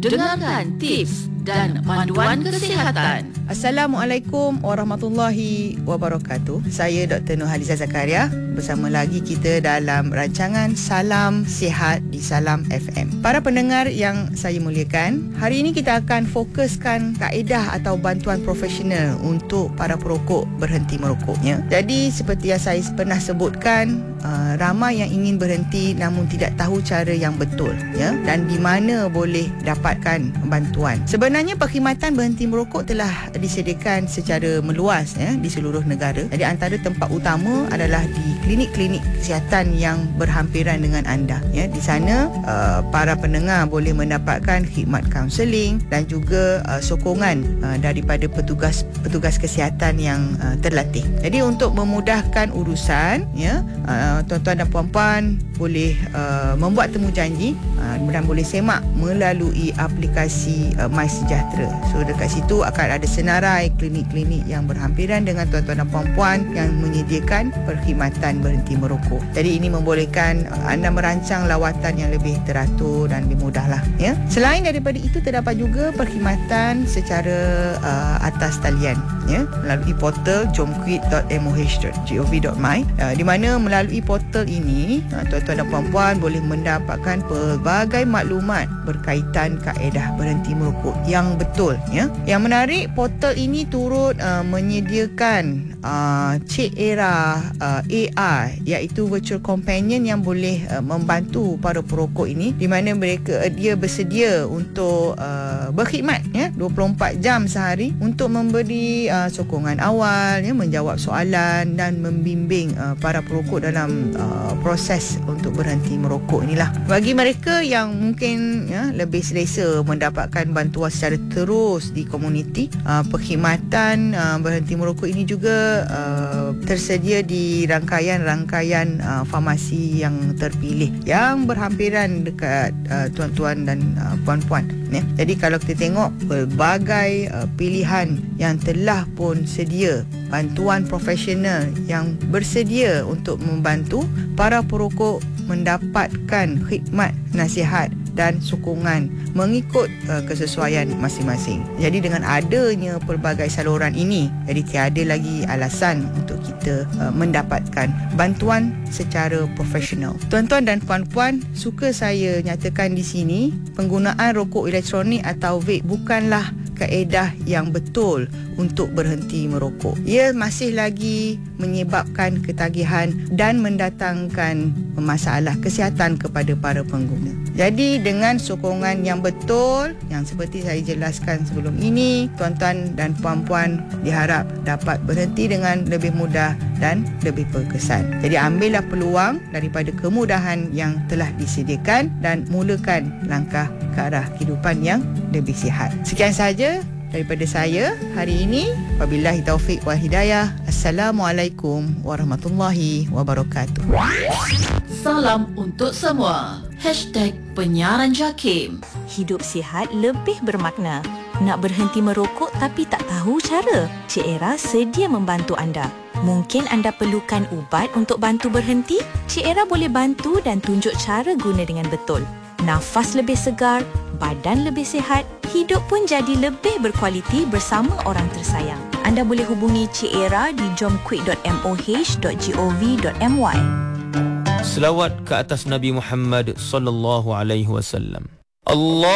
dengarkan tips dan panduan kesihatan. Assalamualaikum warahmatullahi wabarakatuh. Saya Dr. Nurhaliza Zakaria. Bersama lagi kita dalam rancangan Salam Sihat di Salam FM. Para pendengar yang saya muliakan, hari ini kita akan fokuskan kaedah atau bantuan profesional untuk para perokok berhenti merokoknya. Jadi seperti yang saya pernah sebutkan, ramai yang ingin berhenti namun tidak tahu cara yang betul, ya, dan di mana boleh dapatkan bantuan. Sebenarnya perkhidmatan berhenti merokok telah disediakan secara meluas, ya, di seluruh negara. Jadi antara tempat utama adalah di klinik-klinik kesihatan yang berhampiran dengan anda, ya. Di sana para pendengar boleh mendapatkan khidmat kaunseling dan juga sokongan daripada petugas kesihatan yang terlatih. Jadi untuk memudahkan urusan, ya, tuan-tuan dan puan-puan boleh membuat temu janji dan boleh semak melalui aplikasi MySejahtera. So dekat situ akan ada senarai klinik-klinik yang berhampiran dengan tuan-tuan dan puan-puan yang menyediakan perkhidmatan berhenti merokok. Jadi ini membolehkan anda merancang lawatan yang lebih teratur dan lebih mudahlah, ya. Selain daripada itu, terdapat juga perkhidmatan secara atas talian, ya, melalui portal jomquit.moh.gov.my, di mana melalui portal ini tuan-tuan dan puan-puan boleh mendapatkan pelbagai maklumat berkaitan kaedah berhenti merokok yang betul, ya. Yang menarik, portal ini turut menyediakan Cik Era AI, iaitu virtual companion yang boleh membantu para perokok ini, di mana dia bersedia untuk berkhidmat, ya, 24 jam sehari untuk memberi sokongan awal, ya, menjawab soalan dan membimbing para perokok dalam proses untuk berhenti merokok inilah. Bagi mereka yang mungkin, ya, lebih selesa mendapatkan bantuan secara terus di komuniti, perkhidmatan berhenti merokok ini juga tersedia di rangkaian farmasi yang terpilih yang berhampiran dekat tuan-tuan dan puan-puan, ya. Jadi kalau kita tengok pelbagai pilihan yang telah pun sedia, bantuan profesional yang bersedia untuk membantu para perokok mendapatkan khidmat nasihat dan sokongan mengikut kesesuaian masing-masing. Jadi dengan adanya pelbagai saluran ini, jadi tiada lagi alasan untuk kita mendapatkan bantuan secara profesional. Tuan-tuan dan puan-puan, suka saya nyatakan di sini, penggunaan rokok elektronik atau vape bukanlah kaedah yang betul untuk berhenti merokok. Ia masih lagi menyebabkan ketagihan dan mendatangkan masalah kesihatan kepada para pengguna. Jadi dengan sokongan yang betul, yang seperti saya jelaskan sebelum ini, tuan-tuan dan puan-puan diharap dapat berhenti dengan lebih mudah dan lebih berkesan. Jadi ambillah peluang daripada kemudahan yang telah disediakan dan mulakan langkah ke arah kehidupan yang lebih sihat. Sekian saja daripada saya hari ini. Wabillahi taufiq wal hidayah. Assalamualaikum warahmatullahi wabarakatuh. Salam untuk semua. #penyiaran JAKIM. Hidup sihat lebih bermakna. Nak berhenti merokok tapi tak tahu cara? Cik Era sedia membantu anda. Mungkin anda perlukan ubat untuk bantu berhenti? Cik Era boleh bantu dan tunjuk cara guna dengan betul. Nafas lebih segar, badan lebih sihat, hidup pun jadi lebih berkualiti bersama orang tersayang. Anda boleh hubungi Cik Era di jomquit.moh.gov.my. Selawat ke atas Nabi Muhammad sallallahu alaihi wasallam. Allah